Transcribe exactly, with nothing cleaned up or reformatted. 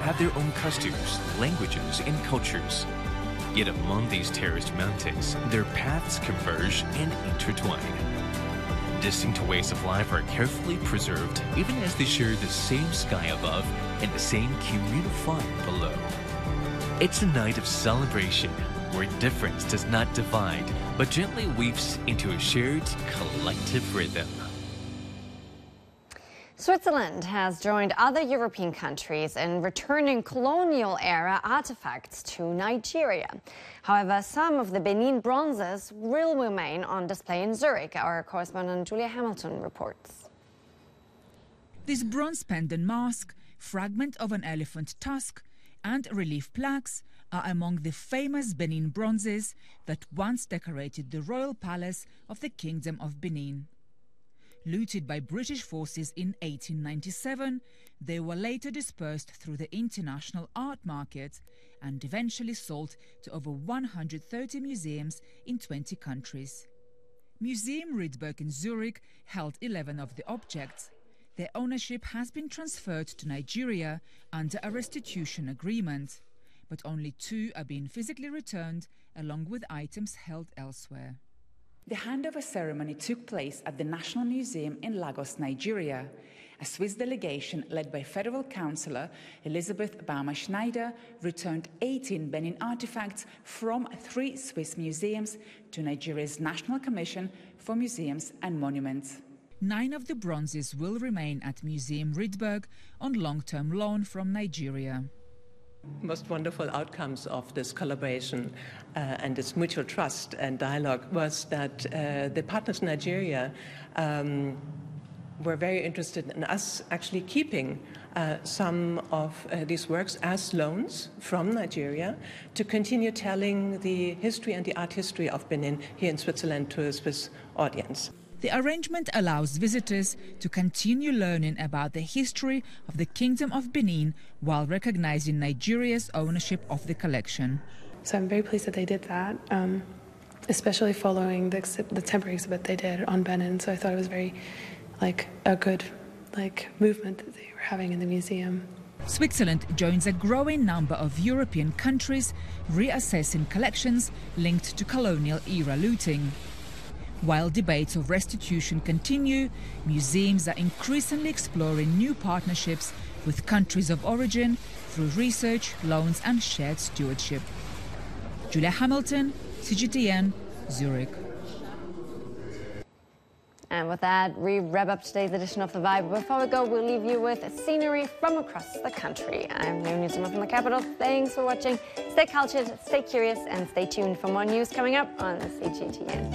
have their own customs, languages, and cultures. Yet among these terraced mountains, their paths converge and intertwine. Distinct ways of life are carefully preserved even as they share the same sky above and the same communal fire below. It's a night of celebration where difference does not divide, but gently weaves into a shared collective rhythm. Switzerland has joined other European countries in returning colonial-era artifacts to Nigeria. However, some of the Benin bronzes will remain on display in Zurich. Our correspondent Julia Hamilton reports. This bronze pendant mask, fragment of an elephant tusk, and relief plaques are among the famous Benin bronzes that once decorated the royal palace of the Kingdom of Benin. Looted by British forces in eighteen ninety-seven, they were later dispersed through the international art market and eventually sold to over one hundred thirty museums in twenty countries. Museum Riedberg in Zurich held eleven of the objects. Their ownership has been transferred to Nigeria under a restitution agreement, but only two are being physically returned along with items held elsewhere. The handover ceremony took place at the National Museum in Lagos, Nigeria. A Swiss delegation led by Federal Councillor Elizabeth Baumer-Schneider returned eighteen Benin artifacts from three Swiss museums to Nigeria's National Commission for Museums and Monuments. Nine of the bronzes will remain at Museum Riedberg on long-term loan from Nigeria. Most wonderful outcomes of this collaboration uh, and this mutual trust and dialogue was that uh, the partners in Nigeria um, were very interested in us actually keeping uh, some of uh, these works as loans from Nigeria to continue telling the history and the art history of Benin here in Switzerland to a Swiss audience. The arrangement allows visitors to continue learning about the history of the Kingdom of Benin while recognizing Nigeria's ownership of the collection. So I'm very pleased that they did that, um, especially following the, the temporary exhibit they did on Benin. So I thought it was very, like, a good, like, movement that they were having in the museum. Switzerland joins a growing number of European countries reassessing collections linked to colonial-era looting. While debates of restitution continue, museums are increasingly exploring new partnerships with countries of origin through research, loans and shared stewardship. Julia Hamilton, C G T N, Zurich. And with that, we wrap up today's edition of The Vibe. Before we go, we'll leave you with scenery from across the country. I'm Leonie Zimmer from the capital. Thanks for watching. Stay cultured, stay curious, and stay tuned for more news coming up on C G T N.